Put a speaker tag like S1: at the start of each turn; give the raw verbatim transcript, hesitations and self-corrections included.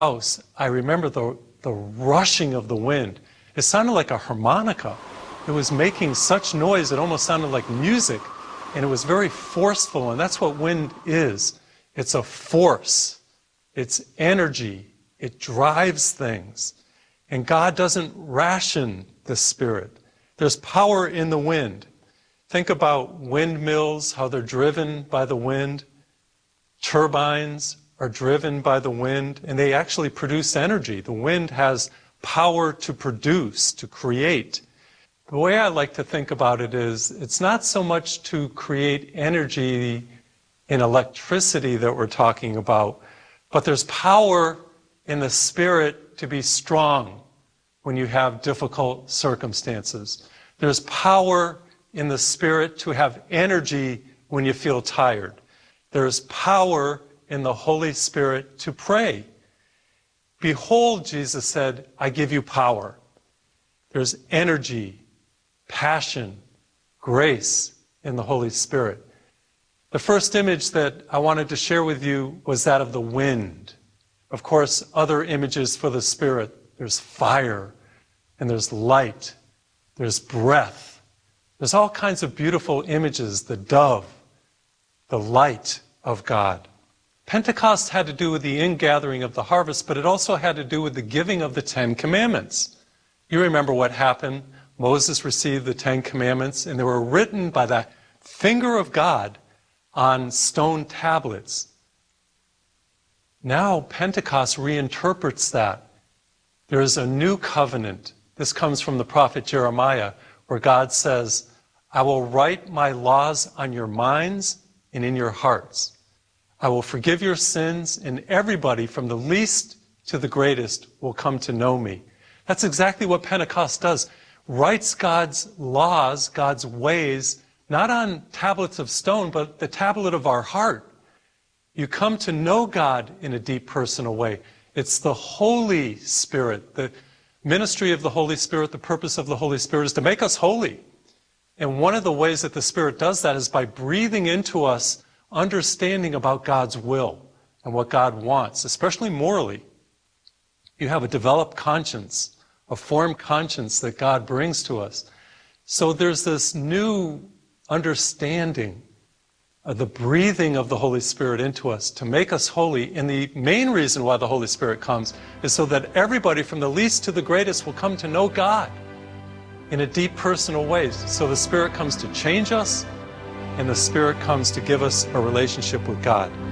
S1: house, I remember the, the rushing of the wind. It sounded like a harmonica. It was making such noise, it almost sounded like music. And it was very forceful, and that's what wind is. It's a force. It's energy. It drives things. And God doesn't ration the Spirit. There's power in the wind. Think about windmills, how they're driven by the wind. Turbines are driven by the wind, and they actually produce energy. The wind has power to produce, to create. The way I like to think about it is, it's not so much to create energy in electricity that we're talking about, but there's power in the Spirit to be strong when you have difficult circumstances. There's power in the Spirit to have energy when you feel tired. There's power in the Holy Spirit to pray. Behold, Jesus said, I give you power. There's energy, passion, grace in the Holy Spirit. The first image that I wanted to share with you was that of the wind. Of course, other images for the Spirit. There's fire, and there's light, there's breath. There's all kinds of beautiful images, the dove, the light of God. Pentecost had to do with the ingathering of the harvest, but it also had to do with the giving of the Ten Commandments. You remember what happened. Moses received the Ten Commandments, and they were written by the finger of God on stone tablets. Now Pentecost reinterprets that. There is a new covenant. This comes from the prophet Jeremiah, where God says, I will write my laws on your minds and in your hearts. I will forgive your sins, and everybody from the least to the greatest will come to know me. That's exactly what Pentecost does. Writes God's laws, God's ways, not on tablets of stone, but the tablet of our heart. You come to know God in a deep personal way. It's the Holy Spirit. The ministry of the Holy Spirit, the purpose of the Holy Spirit is to make us holy. And one of the ways that the Spirit does that is by breathing into us understanding about God's will and what God wants, especially morally. You have a developed conscience, a formed conscience that God brings to us. So there's this new understanding of the breathing of the Holy Spirit into us to make us holy. And the main reason why the Holy Spirit comes is so that everybody from the least to the greatest will come to know God in a deep personal way. So the Spirit comes to change us, and the Spirit comes to give us a relationship with God.